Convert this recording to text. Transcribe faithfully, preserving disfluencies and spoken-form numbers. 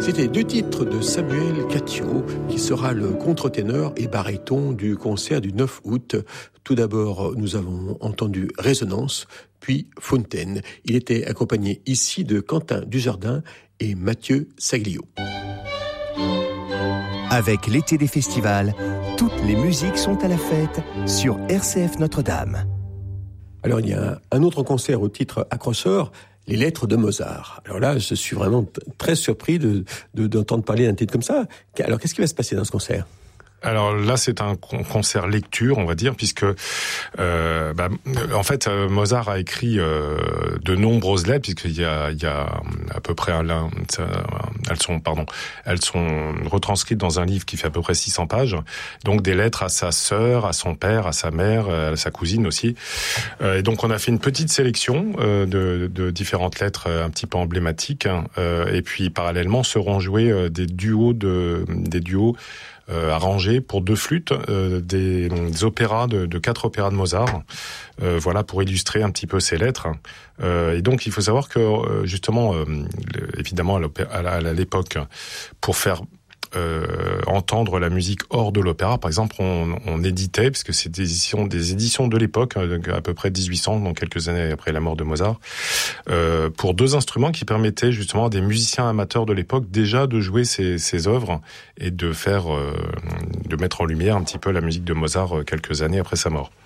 C'était deux titres de Samuel Catio, qui sera le contre-ténor et baryton du concert du neuf août. Tout d'abord, nous avons entendu Résonance, puis Fontaine. Il était accompagné ici de Quentin Dujardin et Mathieu Saglio. Avec l'été des festivals, toutes les musiques sont à la fête sur R C F Notre-Dame. Alors, il y a un autre concert au titre accrocheur, Les Lettres de Mozart. Alors là, je suis vraiment t- très surpris de, de, d'entendre parler d'un titre comme ça. Alors, qu'est-ce qui va se passer dans ce concert ? Alors là, c'est un concert lecture, on va dire, puisque euh, bah, en fait, Mozart a écrit euh, de nombreuses lettres, puisqu'il y a, il y a à peu près un, elles sont, pardon, elles sont retranscrites dans un livre qui fait à peu près six cents pages. Donc des lettres à sa sœur, à son père, à sa mère, à sa cousine aussi. Euh, et donc on a fait une petite sélection euh, de, de différentes lettres un petit peu emblématiques. Euh, et puis parallèlement seront joués euh, des duos de, des duos. Euh, arrangé pour deux flûtes, euh, des, des opéras de, de quatre opéras de Mozart, euh, voilà, pour illustrer un petit peu ces lettres. Euh, et donc il faut savoir que euh, justement, euh, évidemment à, à, à l'époque, pour faire Euh, entendre la musique hors de l'opéra, par exemple, on, on éditait, parce que c'est des éditions, des éditions de l'époque, à peu près dix-huit cents, donc quelques années après la mort de Mozart, euh, pour deux instruments qui permettaient justement à des musiciens amateurs de l'époque déjà de jouer ces, ces œuvres et de faire, euh, de mettre en lumière un petit peu la musique de Mozart quelques années après sa mort.